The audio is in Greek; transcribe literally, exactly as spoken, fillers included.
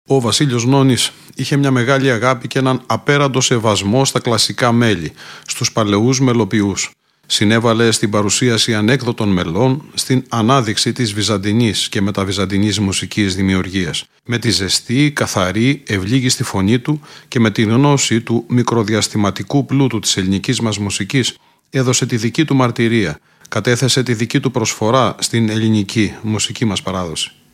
Ο Βασίλειος Νόνης είχε μια μεγάλη αγάπη και έναν απέραντο σεβασμό στα κλασικά μέλη, στους παλαιούς μελοποιούς. Συνέβαλε στην παρουσίαση ανέκδοτων μελών, στην ανάδειξη της βυζαντινής και μεταβυζαντινής μουσικής δημιουργίας. Με τη ζεστή, καθαρή, ευλίγιστη φωνή του και με τη γνώση του μικροδιαστηματικού πλούτου της ελληνικής μας μουσικής, έδωσε τη δική του μαρτυρία, κατέθεσε τη δική του προσφορά στην ελληνική μουσική μας παράδοση.